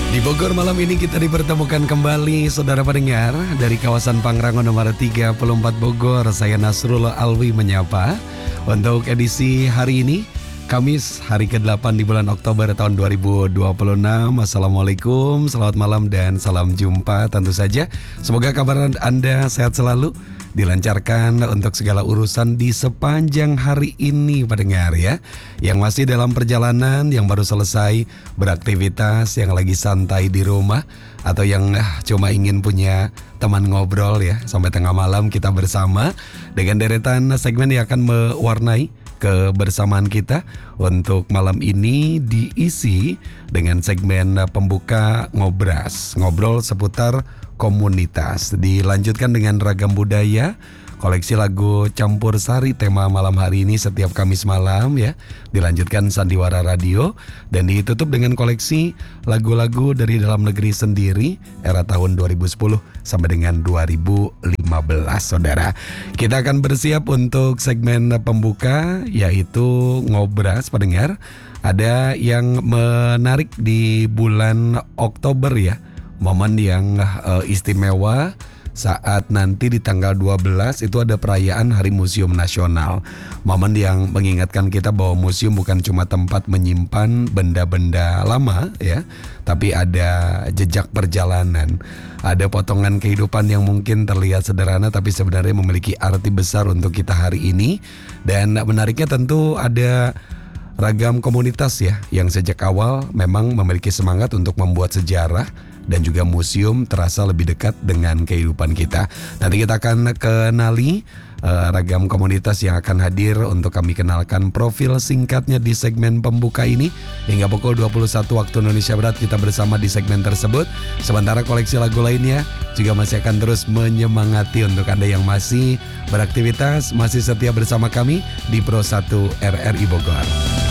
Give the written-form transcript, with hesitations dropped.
Di Bogor malam ini kita dipertemukan kembali saudara pendengar dari kawasan Pangrango nomor 34 Bogor. Saya Nasrullah Alwi menyapa untuk edisi hari ini Kamis hari ke-8 di bulan Oktober tahun 2026. Assalamualaikum, selamat malam dan salam jumpa tentu saja. Semoga kabar Anda sehat selalu, dilancarkan untuk segala urusan di sepanjang hari ini pendengar ya. Yang masih dalam perjalanan, yang baru selesai beraktivitas, yang lagi santai di rumah, atau yang cuma ingin punya teman ngobrol ya. Sampai tengah malam kita bersama dengan deretan segmen yang akan mewarnai kebersamaan kita untuk malam ini diisi dengan segmen pembuka ngobras, ngobrol seputar komunitas. Dilanjutkan dengan ragam budaya, koleksi lagu campur sari tema malam hari ini setiap Kamis malam ya. Dilanjutkan sandiwara radio dan ditutup dengan koleksi lagu-lagu dari dalam negeri sendiri era tahun 2010 sampai dengan 2015 saudara. Kita akan bersiap untuk segmen pembuka yaitu ngobras pendengar. Ada yang menarik di bulan Oktober ya. Momen yang istimewa saat nanti di tanggal 12 itu ada perayaan Hari Museum Nasional. Momen yang mengingatkan kita bahwa museum bukan cuma tempat menyimpan benda-benda lama ya, tapi ada jejak perjalanan. Ada potongan kehidupan yang mungkin terlihat sederhana tapi sebenarnya memiliki arti besar untuk kita hari ini. Dan menariknya tentu ada ragam komunitas ya yang sejak awal memang memiliki semangat untuk membuat sejarah dan juga museum terasa lebih dekat dengan kehidupan kita. Nanti kita akan kenali ragam komunitas yang akan hadir untuk kami kenalkan profil singkatnya di segmen pembuka ini. Hingga pukul 21 waktu Indonesia Barat kita bersama di segmen tersebut. Sementara koleksi lagu lainnya juga masih akan terus menyemangati untuk Anda yang masih beraktivitas, masih setia bersama kami di Pro 1 RRI Bogor.